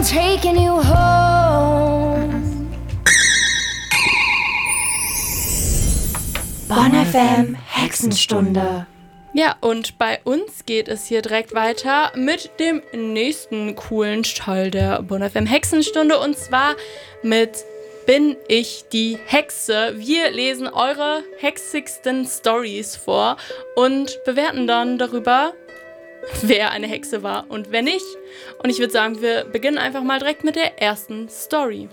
I'm taking you home. Bonn FM Hexenstunde. Ja, und bei uns geht es hier direkt weiter mit dem nächsten coolen Teil der Bonn FM Hexenstunde, und zwar mit Bin ich die Hexe? Wir lesen eure hexigsten Stories vor und bewerten dann darüber, wer eine Hexe war und wer nicht. Und ich würde sagen, wir beginnen einfach mal direkt mit der ersten Story.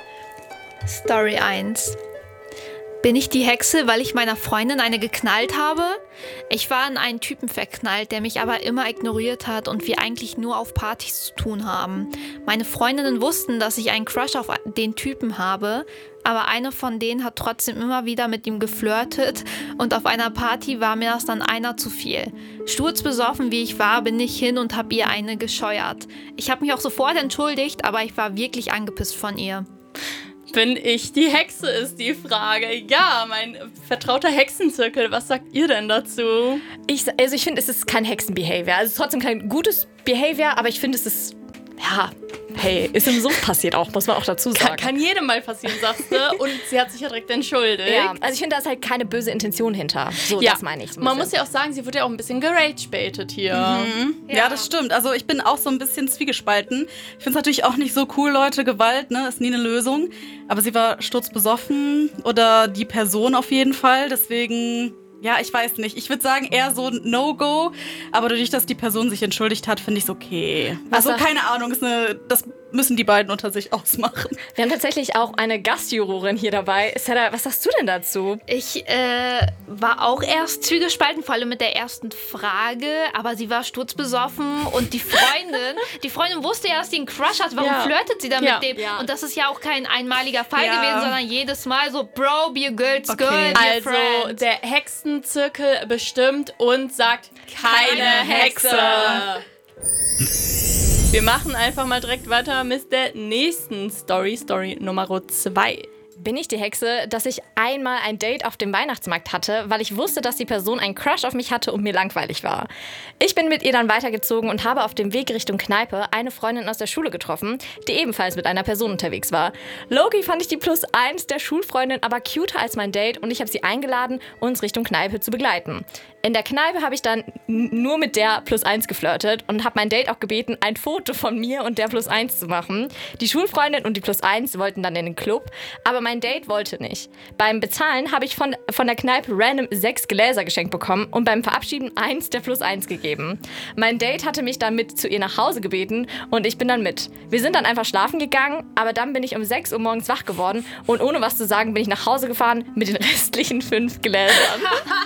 Story 1. Bin ich die Hexe, weil ich meiner Freundin eine geknallt habe? Ich war in einen Typen verknallt, der mich aber immer ignoriert hat und wir eigentlich nur auf Partys zu tun haben. Meine Freundinnen wussten, dass ich einen Crush auf den Typen habe, aber eine von denen hat trotzdem immer wieder mit ihm geflirtet und auf einer Party war mir das dann einer zu viel. Sturzbesoffen wie ich war, bin ich hin und habe ihr eine gescheuert. Ich habe mich auch sofort entschuldigt, aber ich war wirklich angepisst von ihr. Bin ich die Hexe, ist die Frage. Ja, mein vertrauter Hexenzirkel, was sagt ihr denn dazu? Ich finde, es ist kein Hexenbehavior. Also es ist trotzdem kein gutes Behavior, aber ich finde, es ist, ja, hey, ist im Suff passiert auch, muss man auch dazu sagen. Kann jedem mal passieren, sagst du. Und sie hat sich ja direkt entschuldigt. Ja, also ich finde, da ist halt keine böse Intention hinter. So, ja, das meine ich. So man muss ja auch sagen, sie wurde ja auch ein bisschen gerage-baitet hier. Mhm. Ja, das stimmt. Also ich bin auch so ein bisschen zwiegespalten. Ich finde es natürlich auch nicht so cool, Leute, Gewalt, ne, ist nie eine Lösung. Aber sie war sturzbesoffen oder die Person auf jeden Fall, deswegen... Ja, ich weiß nicht. Ich würde sagen, eher so ein No-Go. Aber dadurch, dass die Person sich entschuldigt hat, finde ich es okay. Also keine Ahnung, das müssen die beiden unter sich ausmachen. Wir haben tatsächlich auch eine Gastjurorin hier dabei. Sarah, was sagst du denn dazu? Ich war auch erst zwiegespalten, vor allem mit der ersten Frage. Aber sie war sturzbesoffen und die Freundin wusste ja, dass sie einen Crush hat. Warum flirtet sie dann mit dem? Ja. Und das ist ja auch kein einmaliger Fall gewesen, sondern jedes Mal so, Bro, be a girl's girl, be a friend. Also der Hexenzirkel bestimmt und sagt keine Hexe. Wir machen einfach mal direkt weiter mit der nächsten Story Nummer 2. Bin ich die Hexe, dass ich einmal ein Date auf dem Weihnachtsmarkt hatte, weil ich wusste, dass die Person einen Crush auf mich hatte und mir langweilig war. Ich bin mit ihr dann weitergezogen und habe auf dem Weg Richtung Kneipe eine Freundin aus der Schule getroffen, die ebenfalls mit einer Person unterwegs war. Loki fand ich die +1 der Schulfreundin aber cuter als mein Date und ich habe sie eingeladen, uns Richtung Kneipe zu begleiten. In der Kneipe habe ich dann nur mit der +1 geflirtet und habe mein Date auch gebeten, ein Foto von mir und der +1 zu machen. Die Schulfreundin und die +1 wollten dann in den Club, aber mein Date wollte nicht. Beim Bezahlen habe ich von der Kneipe random 6 Gläser geschenkt bekommen und beim Verabschieden 1 der +1 gegeben. Mein Date hatte mich dann mit zu ihr nach Hause gebeten und ich bin dann mit. Wir sind dann einfach schlafen gegangen, aber dann bin ich um 6 Uhr morgens wach geworden und ohne was zu sagen bin ich nach Hause gefahren mit den restlichen 5 Gläsern.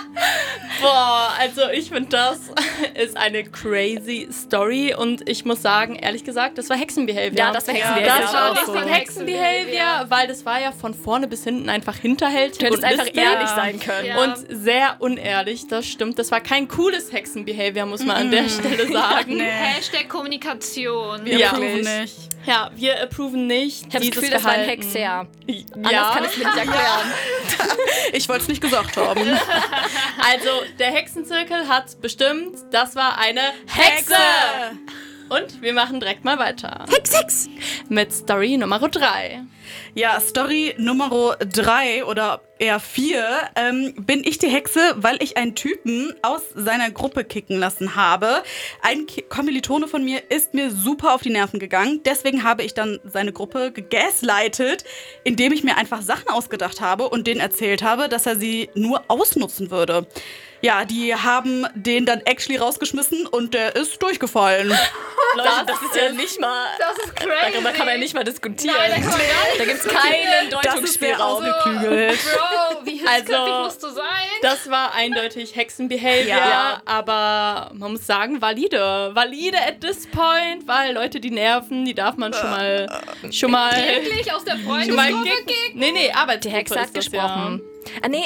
Boah, also ich finde, das ist eine crazy Story und ich muss sagen, ehrlich gesagt, das war Hexenbehavior. Ja, das war Hexenbehavior. Das war richtig Hexenbehavior, weil das war ja von vorne bis hinten einfach hinterhältig. Du hättest und einfach listig ehrlich sein können. Ja. Und sehr unehrlich, das stimmt. Das war kein cooles Hexenbehavior, muss man an der Stelle sagen. Nee. Hashtag Kommunikation. Wir Ja. approven nicht. Ja, wir approven nicht. Ich habe das Gefühl, das war ein Hexer. Anders Ja. kann ich es mir nicht erklären. Ich wollte es nicht gesagt haben. Also, der Hexenzirkel hat bestimmt, das war eine Hexe. Und wir machen direkt mal weiter. Hex. Mit Story Nummer 3. Ja, Story Nummer 3 oder eher 4. Bin ich die Hexe, weil ich einen Typen aus seiner Gruppe kicken lassen habe. Ein Kommilitone von mir ist mir super auf die Nerven gegangen. Deswegen habe ich dann seine Gruppe gegaslightet, indem ich mir einfach Sachen ausgedacht habe und denen erzählt habe, dass er sie nur ausnutzen würde. Ja, die haben den dann actually rausgeschmissen und der ist durchgefallen. Leute, das ist ja nicht mal... Das ist crazy. Darüber kann man ja nicht mal diskutieren. Nein, da kann man gar nicht Da gibt es keinen Das ist sehr Deutungsspielraum. ausgeklügelt. Bro, wie hitzköpfig Also, musst du sein? Das war eindeutig Hexenbehavior, Ja. aber man muss sagen, valide. Valide at this point, weil Leute, die nerven, die darf man schon mal Wirklich aus der schon mal Freundesgruppe kicken. kicken? Nee, aber Die Hexe hat gesprochen. Ah, nee,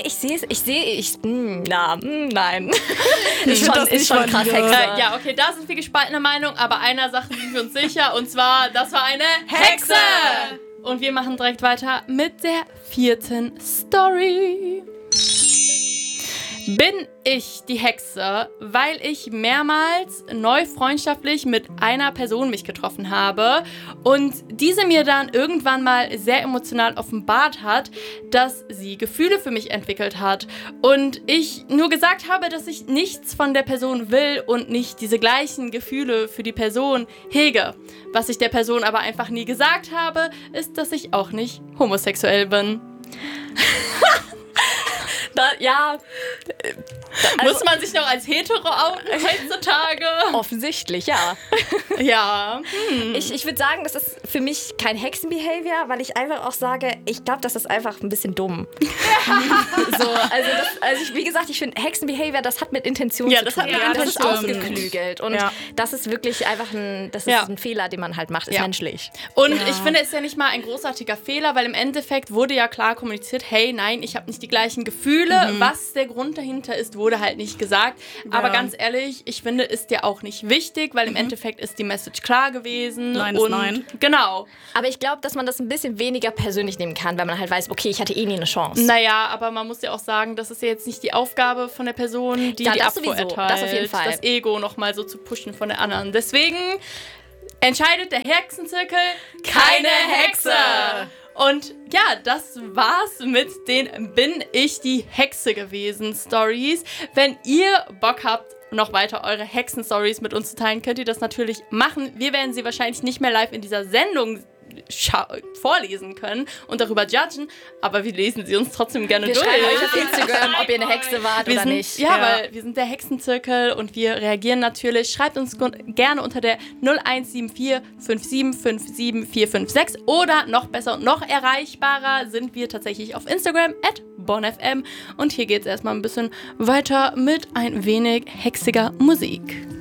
nein. Ist das nicht schon krass valide. Hexe. Ja, okay, da sind wir gespaltener Meinung, aber einer Sache sind wir uns sicher, und zwar, das war eine Hexe! Und wir machen direkt weiter mit der 4. Story. Bin ich die Hexe, weil ich mehrmals neu freundschaftlich mit einer Person mich getroffen habe und diese mir dann irgendwann mal sehr emotional offenbart hat, dass sie Gefühle für mich entwickelt hat und ich nur gesagt habe, dass ich nichts von der Person will und nicht diese gleichen Gefühle für die Person hege. Was ich der Person aber einfach nie gesagt habe, ist, dass ich auch nicht homosexuell bin. Muss man sich noch als hetero outen heutzutage? Offensichtlich, ja. Ja. Ich würde sagen, das ist für mich kein Hexenbehavior, weil ich einfach auch sage, ich glaube, das ist einfach ein bisschen dumm. Wie gesagt, ich finde Hexenbehavior, das hat mit Intention zu tun. Das hat mit Das ist Intention. ausgeklügelt. Und das ist wirklich einfach ein Fehler, den man halt macht, ist menschlich. Und ich finde, es ist ja nicht mal ein großartiger Fehler, weil im Endeffekt wurde ja klar kommuniziert, hey, nein, ich habe nicht die gleichen Gefühle. Was der Grund dahinter ist, wurde halt nicht gesagt. Aber ganz ehrlich, ich finde, ist ja auch nicht wichtig, weil im Endeffekt ist die Message klar gewesen. Nein ist nein. Genau. Aber ich glaube, dass man das ein bisschen weniger persönlich nehmen kann, weil man halt weiß, okay, ich hatte eh nie eine Chance. Naja, aber man muss ja auch sagen, das ist ja jetzt nicht die Aufgabe von der Person, die Ja, die das Abfuhr sowieso. erteilt. Das auf jeden Fall. Das Ego nochmal so zu pushen von der anderen. Deswegen entscheidet der Hexenzirkel keine Hexe. Und ja, das war's mit den Bin ich die Hexe gewesen Stories. Wenn ihr Bock habt, noch weiter eure Hexen-Stories mit uns zu teilen, könnt ihr das natürlich machen. Wir werden sie wahrscheinlich nicht mehr live in dieser Sendung vorlesen können und darüber judgen, aber wir lesen sie uns trotzdem gerne durch. Wir schreiben euch auf Instagram, ob ihr eine Hexe wart oder nicht. Ja, weil wir sind der Hexenzirkel und wir reagieren natürlich. Schreibt uns gerne unter der 0174 5757 456 oder noch besser und noch erreichbarer sind wir tatsächlich auf Instagram @bonfm und hier geht es erstmal ein bisschen weiter mit ein wenig hexiger Musik.